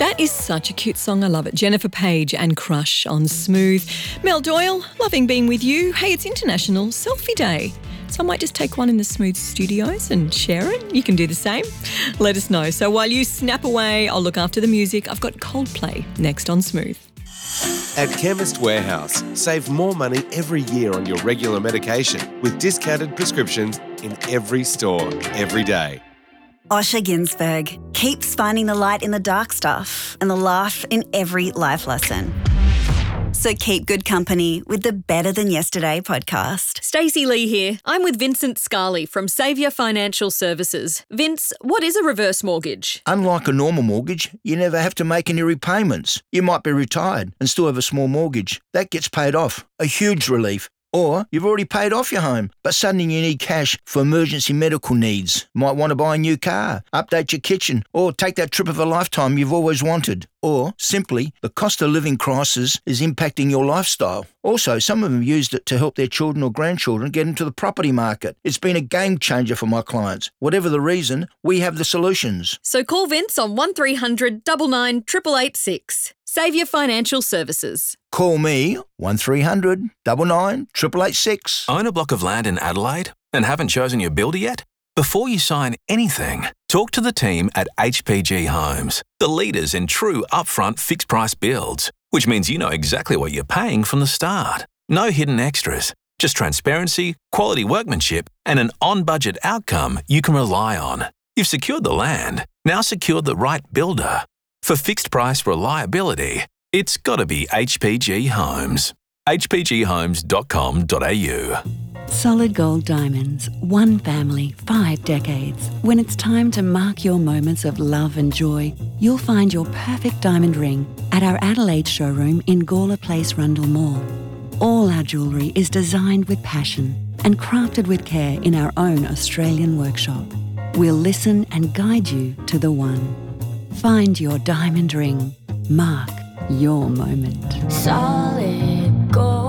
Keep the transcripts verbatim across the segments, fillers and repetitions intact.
That is such a cute song. I love it. Jennifer Page and Crush on Smooth. Mel Doyle, loving being with you. Hey, it's International Selfie Day. So I might just take one in the Smooth studios and share it. You can do the same. Let us know. So while you snap away, I'll look after the music. I've got Coldplay next on Smooth. At Chemist Warehouse, save more money every year on your regular medication with discounted prescriptions in every store, every day. Osher Ginsberg keeps finding the light in the dark stuff and the laugh in every life lesson. So keep good company with the Better Than Yesterday podcast. Stacey Lee here. I'm with Vincent Scarley from Saviour Financial Services. Vince, what is a reverse mortgage? Unlike a normal mortgage, you never have to make any repayments. You might be retired and still have a small mortgage. That gets paid off. A huge relief. Or you've already paid off your home, but suddenly you need cash for emergency medical needs. Might want to buy a new car, update your kitchen, or take that trip of a lifetime you've always wanted. Or simply, the cost of living crisis is impacting your lifestyle. Also, some of them used it to help their children or grandchildren get into the property market. It's been a game changer for my clients. Whatever the reason, we have the solutions. So call Vince on one three hundred nine nine eight eight eight six. Saviour Financial Services. Call me, one three hundred nine nine eight eight eight six. Own a block of land in Adelaide and haven't chosen your builder yet? Before you sign anything, talk to the team at H P G Homes, the leaders in true upfront fixed price builds, which means you know exactly what you're paying from the start. No hidden extras, just transparency, quality workmanship, and an on-budget outcome you can rely on. You've secured the land, now secure the right builder. For fixed price reliability, it's got to be H P G Homes. h p g homes dot com dot a u. Solid Gold Diamonds. One family, five decades. When it's time to mark your moments of love and joy, you'll find your perfect diamond ring at our Adelaide showroom in Gawler Place, Rundle Mall. All our jewellery is designed with passion and crafted with care in our own Australian workshop. We'll listen and guide you to the one. Find your diamond ring. Mark your moment. Solid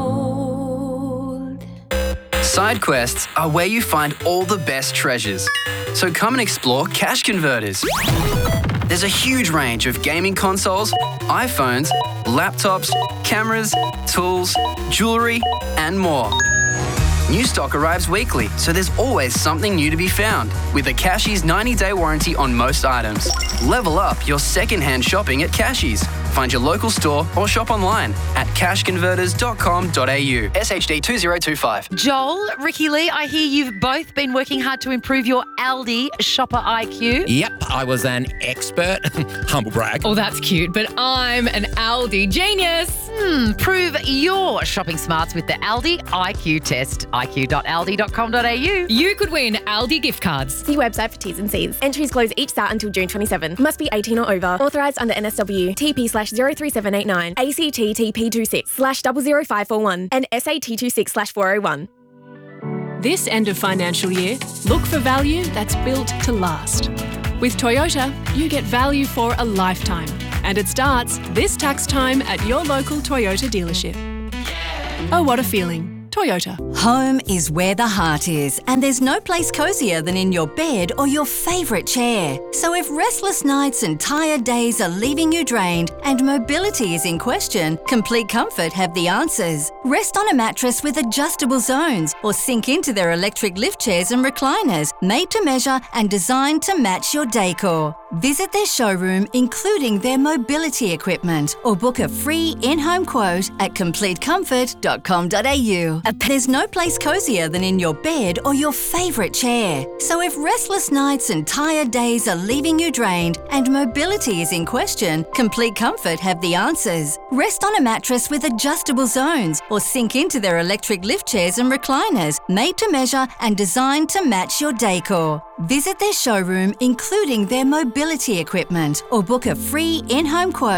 Gold. Side quests are where you find all the best treasures. So come and explore Cash Converters. There's a huge range of gaming consoles, iPhones, laptops, cameras, tools, jewellery, and more. New stock arrives weekly, so there's always something new to be found. With a Cashies ninety-day warranty on most items. Level up your second-hand shopping at Cashies. Find your local store or shop online at cash converters dot com dot a u. S H D two zero two five. Joel, Ricky Lee, I hear you've both been working hard to improve your Aldi shopper I Q. Yep, I was an expert. Humble brag. Oh, that's cute, but I'm an Aldi genius. Hmm, prove your shopping smarts with the Aldi I Q test. I Q dot aldi dot com dot a u. You could win Aldi gift cards. See website for T's and C's. Entries close each start until June twenty-seventh. Must be eighteen or over. Authorised under N S W. T P slash zero three seven eight nine. A C T T P two six slash zero zero five four one. And S A T two six slash four oh one. This end of financial year, look for value that's built to last. With Toyota, you get value for a lifetime. And it starts this tax time at your local Toyota dealership. Oh, what a feeling. Toyota. Home is where the heart is, and there's no place cosier than in your bed or your favourite chair. So if restless nights and tired days are leaving you drained and mobility is in question, Complete Comfort have the answers. Rest on a mattress with adjustable zones or sink into their electric lift chairs and recliners, made to measure and designed to match your decor. Visit their showroom, including their mobility equipment, or book a free in-home quote at complete comfort dot com dot a u. There's no place cosier than in your bed or your favourite chair. So if restless nights and tired days are leaving you drained and mobility is in question, Complete Comfort have the answers. Rest on a mattress with adjustable zones or sink into their electric lift chairs and recliners, made to measure and designed to match your decor. Visit their showroom, including their mobility equipment, or book a free in-home quote